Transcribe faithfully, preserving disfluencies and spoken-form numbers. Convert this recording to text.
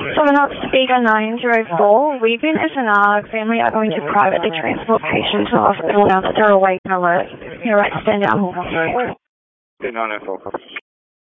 Seven Up Speaker nine zero four. We've been S N R. Family are going to privately transport patients to the hospital now that they're awake and alert. You're right, stand down. nine oh four.